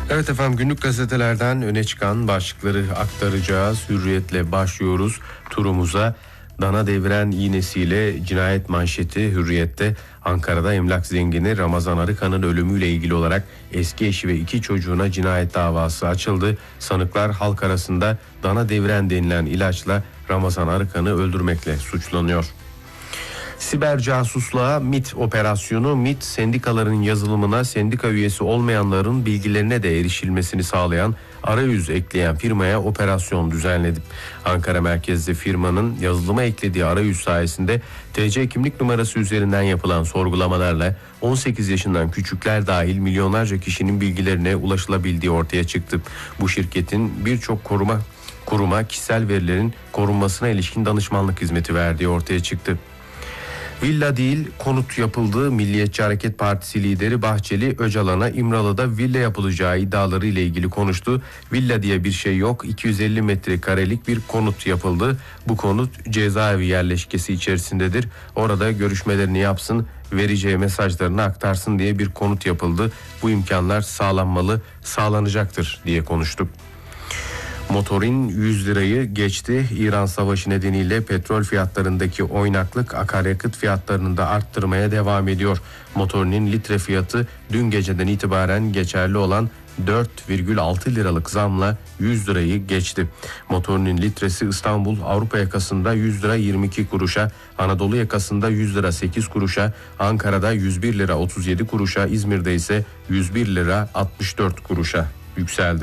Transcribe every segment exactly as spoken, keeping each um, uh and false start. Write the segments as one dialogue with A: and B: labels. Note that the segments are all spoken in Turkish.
A: Evet efendim, günlük gazetelerden öne çıkan başlıkları aktaracağız. Hürriyetle başlıyoruz turumuza. Dana deviren iğnesiyle cinayet manşeti Hürriyet'te. Ankara'da emlak zengini Ramazan Arıkan'ın ölümüyle ilgili olarak eski eşi ve iki çocuğuna cinayet davası açıldı. Sanıklar halk arasında dana deviren denilen ilaçla Ramazan Arıkan'ı öldürmekle suçlanıyor. Siber casusluğa MİT operasyonu. MİT, sendikaların yazılımına sendika üyesi olmayanların bilgilerine de erişilmesini sağlayan arayüz ekleyen firmaya operasyon düzenledi. Ankara merkezli firmanın yazılıma eklediği arayüz sayesinde T C kimlik numarası üzerinden yapılan sorgulamalarla on sekiz yaşından küçükler dahil milyonlarca kişinin bilgilerine ulaşılabildiği ortaya çıktı. Bu şirketin birçok koruma kuruma kişisel verilerin korunmasına ilişkin danışmanlık hizmeti verdiği ortaya çıktı. Villa değil konut yapıldı. Milliyetçi Hareket Partisi lideri Bahçeli, Öcalan'a İmralı'da villa yapılacağı iddiaları ile ilgili konuştu. Villa diye bir şey yok. iki yüz elli metrekarelik bir konut yapıldı. Bu konut cezaevi yerleşkesi içerisindedir. Orada görüşmelerini yapsın, vereceği mesajlarını aktarsın diye bir konut yapıldı. Bu imkanlar sağlanmalı, sağlanacaktır diye konuştu. Motorin yüz lirayı geçti. İran savaşı nedeniyle petrol fiyatlarındaki oynaklık akaryakıt fiyatlarını da arttırmaya devam ediyor. Motorinin litre fiyatı dün geceden itibaren geçerli olan dört virgül altı liralık zamla yüz lirayı geçti. Motorinin litresi İstanbul Avrupa yakasında yüz lira yirmi iki kuruşa, Anadolu yakasında yüz lira sekiz kuruşa, Ankara'da yüz bir lira otuz yedi kuruşa, İzmir'de ise yüz bir lira altmış dört kuruşa yükseldi.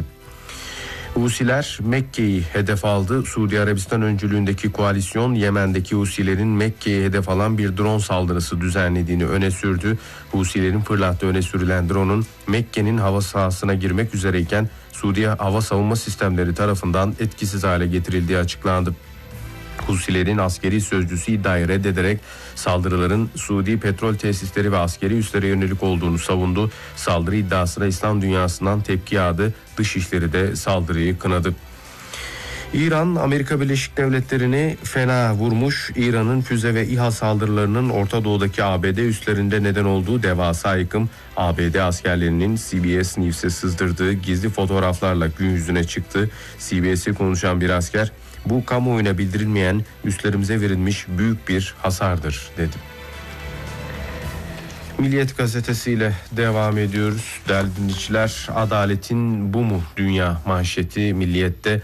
A: Husiler Mekke'yi hedef aldı. Suudi Arabistan öncülüğündeki koalisyon Yemen'deki Husilerin Mekke'ye hedef alan bir drone saldırısı düzenlediğini öne sürdü. Husilerin fırlattığı öne sürülen drone'un Mekke'nin hava sahasına girmek üzereyken Suudi hava savunma sistemleri tarafından etkisiz hale getirildiği açıklandı. Husilerin askeri sözcüsü iddiayı reddederek saldırıların Suudi petrol tesisleri ve askeri üslere yönelik olduğunu savundu. Saldırı iddiasına İslam dünyasından tepki yağdı. Dışişleri de saldırıyı kınadı. İran, Amerika Birleşik Devletleri'ni fena vurmuş. İran'ın füze ve İHA saldırılarının Orta Doğu'daki A B D üslerinde neden olduğu devasa yıkım, A B D askerlerinin C B S News'e sızdırdığı gizli fotoğraflarla gün yüzüne çıktı. C B S'e konuşan bir asker, "Bu kamuoyuna bildirilmeyen, üslerimize verilmiş büyük bir hasardır," dedi. Milliyet gazetesiyle devam ediyoruz. Değerli dinleyiciler, adaletin bu mu dünya manşeti Milliyet'te.